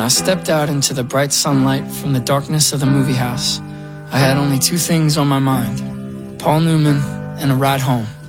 I stepped out into the bright sunlight from the darkness of the movie house, I had only two things on my mind: Paul Newman and a ride home.